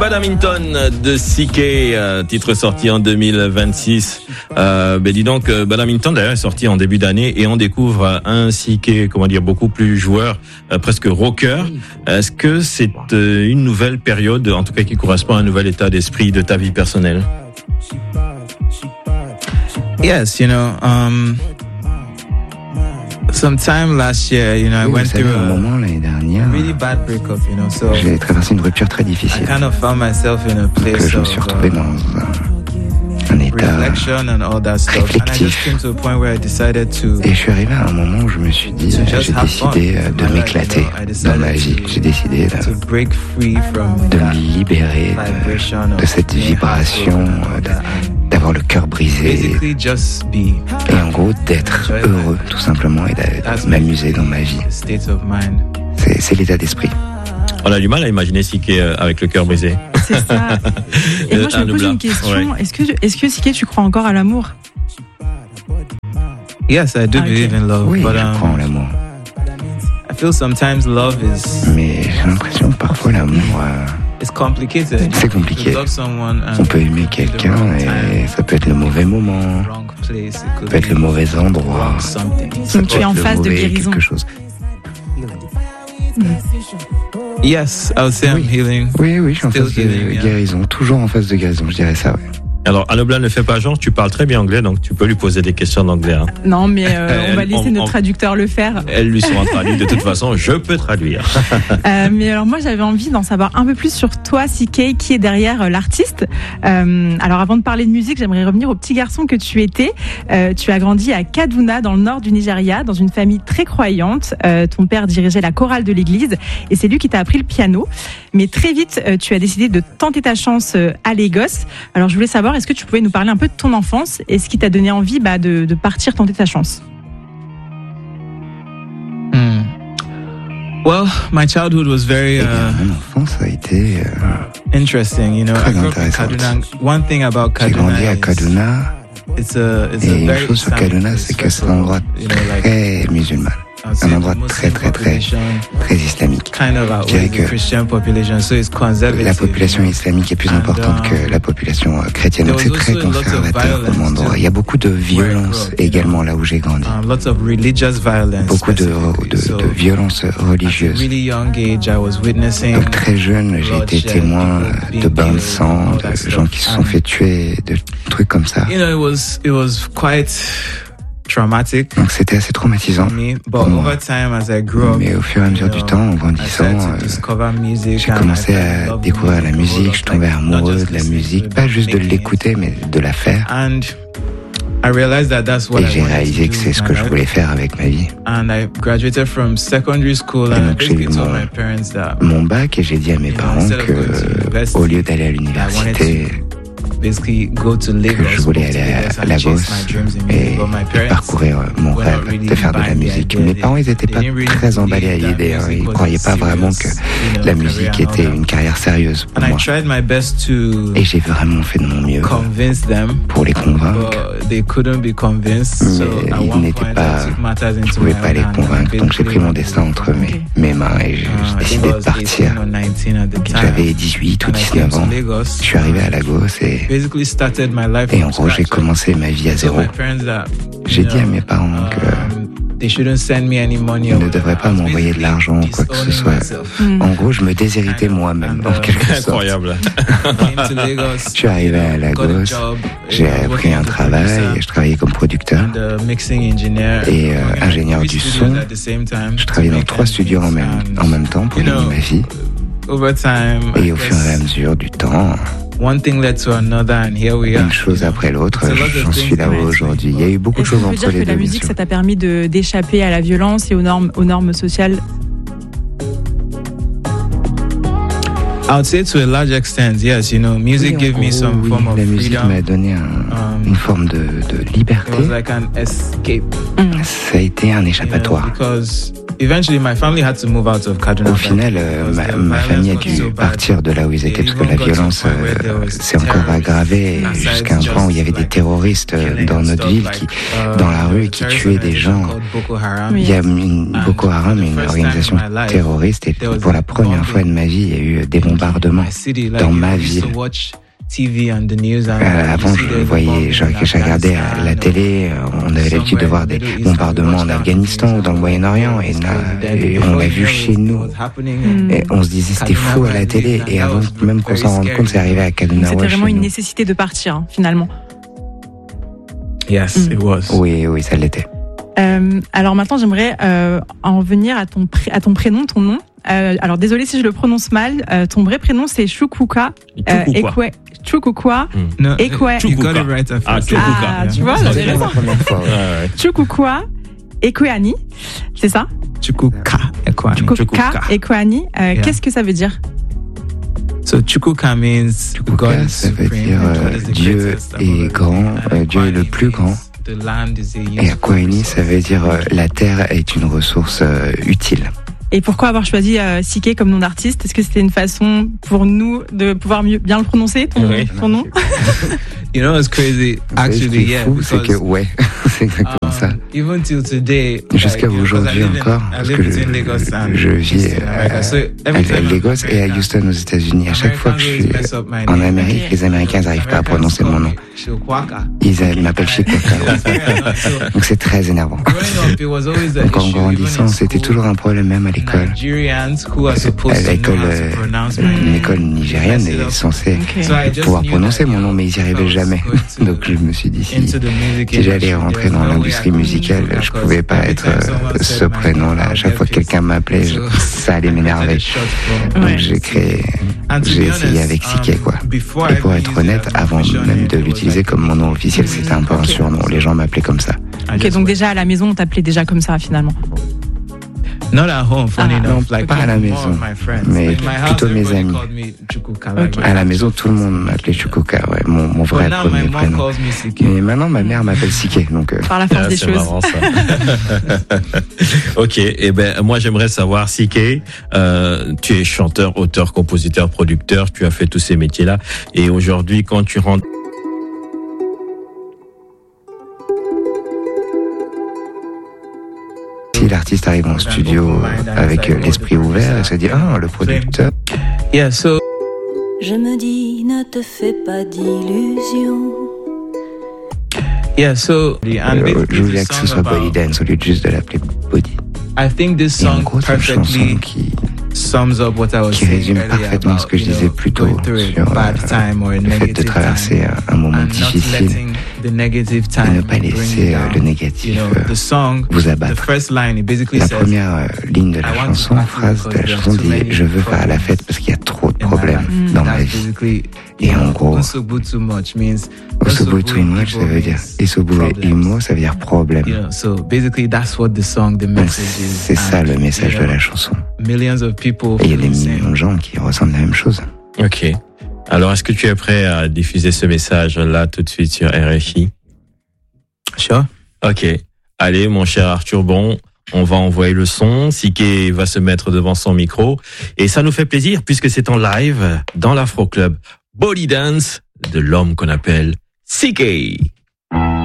Badminton de CK, titre sorti en 2026. Dis donc, Badminton d'ailleurs est sorti en début d'année et on découvre un CK, beaucoup plus joueur, presque rocker. Est-ce que c'est une nouvelle période, en tout cas qui correspond à un nouvel état d'esprit de ta vie personnelle? Yes, sometime last year, I went through un moment l'année dernière, really bad breakup, so j'ai traversé une rupture très difficile. I kind of found myself in a place je me suis retrouvé dans un état reflection and all that stuff. réflectif. And I just came to a point where I decided to. Et je suis arrivé à un moment où je me suis dit, j'ai décidé de m'éclater dans ma vie. J'ai décidé de me libérer de cette vibration, d'avoir le cœur brisé. Et en gros, d'être heureux, tout simplement, et de m'amuser dans ma vie. C'est l'état d'esprit. On a du mal à imaginer Siké avec le cœur brisé. C'est ça. Et moi, je me pose une question. Ouais. Est-ce que Siké, tu crois encore à l'amour? Yes, I do believe in love. Oui, je crois en l'amour. I feel sometimes love is. Mais j'ai l'impression que parfois l'amour. It's complicated. C'est compliqué. On peut aimer quelqu'un et ça peut être le mauvais moment, ça peut être le mauvais endroit. Donc tu es en phase de guérison. Quelque chose. Yes, I would say I'm healing. Oui, je suis en phase de guérison. Toujours en phase de guérison, je dirais ça, oui. Alors, Anne Leblanc ne fait pas genre, tu parles très bien anglais, donc tu peux lui poser des questions en anglais. Hein. Non, mais on va laisser notre traducteur le faire. Elles lui seront traduites. De toute façon, je peux traduire. Mais alors, moi, j'avais envie d'en savoir un peu plus sur toi, CK, qui est derrière l'artiste. Alors, avant de parler de musique, j'aimerais revenir au petit garçon que tu étais. Tu as grandi à Kaduna, dans le nord du Nigeria, dans une famille très croyante. Ton père dirigeait la chorale de l'église et c'est lui qui t'a appris le piano. Mais très vite, tu as décidé de tenter ta chance à Lagos. Alors, je voulais savoir, est-ce que tu pouvais nous parler un peu de ton enfance et ce qui t'a donné envie de partir tenter ta chance? Well, my childhood was very mon enfance a été interesting. Très intéressante. One thing about Kaduna. J'ai grandi à Kaduna. Et une chose sur Kaduna, c'est que c'est un endroit très musulman. Un endroit très islamique. Je dirais que la population islamique est plus importante que la population chrétienne. Donc c'est très conservateur comme endroit. Il y a beaucoup de violence également là où j'ai grandi. Beaucoup de violence religieuse. Donc très jeune, j'ai été témoin de bains de sang, de gens qui se sont fait tuer, de trucs comme ça. Traumatic. Donc c'était assez traumatisant pour moi. Mais au fur et à mesure du temps, en grandissant, j'ai commencé à découvrir la musique, je tombais amoureux de la musique, pas juste de l'écouter, mais de la faire. Et j'ai réalisé que c'est ce que je voulais faire avec ma vie. Et donc j'ai eu mon bac et j'ai dit à mes parents que, au lieu d'aller à l'université, que je voulais aller à Lagos et parcourir mon rêve de faire de la musique. Mes parents, ils n'étaient pas très emballés à l'idée. Ils ne croyaient pas vraiment que la musique était une carrière sérieuse pour moi. Et j'ai vraiment fait de mon mieux pour les convaincre. Mais ils n'étaient pas... Je ne pouvais pas les convaincre. Donc j'ai pris mon destin entre mes mains et j'ai décidé de partir. J'avais 18 ou 19 ans. Je suis arrivé à Lagos et en gros, j'ai commencé ma vie à zéro. J'ai dit à mes parents qu'ils ne devraient pas m'envoyer de l'argent ou quoi que ce soit. En gros, je me déshéritais moi-même, en quelque sorte. Incroyable. Je suis arrivé à Lagos, j'ai pris un travail, je travaillais comme producteur et ingénieur du son. Je travaillais dans 3 studios en même temps pour gagner ma vie. Et au fur et à mesure du temps, une chose après l'autre, j'en suis là aujourd'hui. Il y a eu beaucoup de choses entre les deux. Est-ce que la musique, ça t'a permis d'échapper à la violence et aux normes sociales? I would say to a large extent, yes. Music gave me some form of freedom. La musique m'a donné une forme de liberté. It was like an escape. Ça a été un échappatoire. eventually my family had to move out of Kaduna. Au final, ma famille a dû partir de là où ils étaient parce que la violence s'est encore aggravée jusqu'à un point où il y avait des terroristes dans notre ville dans la rue qui tuaient des gens. Il y a Boko Haram, une organisation terroriste, et pour la première fois de ma vie, il y a eu des bombardements dans ma ville. Avant, je regardais la télé, on avait l'habitude de voir des bombardements en Afghanistan ou dans le Moyen-Orient, et on l'a vu chez nous. Et on se disait c'était fou à la télé, et avant même qu'on s'en rende compte, c'est arrivé à Kaduna. C'était vraiment une nécessité de partir, finalement. Yes, it was. Oui, ça l'était. Alors maintenant, j'aimerais en venir à ton prénom, ton nom. Alors désolé si je le prononce mal. Ton vrai prénom c'est Chukwuka Chukwuka Ekwe. You got it right at first. Tu vois, j'avais raison. Chukwuka Ekweani, c'est ça? Chukwuka Ekweani. Qu'est-ce que ça veut dire? So Chukwuka means God is ça veut dire Dieu est grand, Dieu est le plus grand. Et Ekweani, ça veut dire la terre est une ressource utile. Et pourquoi avoir choisi CKay comme nom d'artiste? Est-ce que c'était une façon pour nous de pouvoir bien le prononcer, ton nom? You know, it's crazy. Actually, yeah. C'est que, c'est exactement ça. Even till today, jusqu'à aujourd'hui encore, parce que je vis à Lagos et à Houston aux États-Unis. À chaque fois que je suis en Amérique, les Américains n'arrivent pas à prononcer mon nom. Ils m'appellent Chukwuka. Donc c'est très énervant. Donc en grandissant, c'était toujours un problème même à l'école. Une école nigérienne est censée pouvoir prononcer mon nom, mais ils n'y arrivaient jamais. Donc je me suis dit, si j'allais rentrer dans l'industrie musicale, je pouvais pas être ce prénom-là. À chaque fois que quelqu'un m'appelait, ça allait m'énerver. Donc j'ai essayé avec CKay, quoi. Et pour être honnête, avant même de l'utiliser comme mon nom officiel, c'était un peu un surnom. Les gens m'appelaient comme ça. Ok, donc déjà à la maison, on t'appelait déjà comme ça finalement. Not at home, funny enough. Non, pas à la maison, mais plutôt mes amis. À la maison, tout le monde m'appelait Chukwuka, mon vrai premier prénom. Mais maintenant, ma mère m'appelle CKay, donc. Par la force des choses. Marrant, ça. Ok, et moi j'aimerais savoir, CKay, tu es chanteur, auteur, compositeur, producteur, tu as fait tous ces métiers-là, et aujourd'hui, quand tu rentres si l'artiste arrive en studio avec l'esprit ouvert et se dit le producteur. Yeah, so je me dis ne te fais pas d'illusions. Yeah, so je voulais que ce soit Body Dance au lieu de juste de l'appeler Body. I think this song perfectly sums up what I was qui résume parfaitement ce que je disais plus tôt sur le fait de traverser un moment difficile et ne pas laisser le négatif vous abattre. La première ligne de la chanson, phrase de la chanson dit « Je veux faire la fête parce qu'il y a trop de problèmes dans ma vie ». Et en gros, Osobu too much, ça veut dire Isobu et Imo, ça veut dire problème. Donc c'est ça le message de la chanson. Et il y a des millions de gens qui ressentent la même chose. Ok. Alors, est-ce que tu es prêt à diffuser ce message-là tout de suite sur RFI? Sure. Ok. Allez, mon cher Arthur Bon, on va envoyer le son. CKay va se mettre devant son micro. Et ça nous fait plaisir puisque c'est en live dans l'Afro Club Body Dance de l'homme qu'on appelle CKay.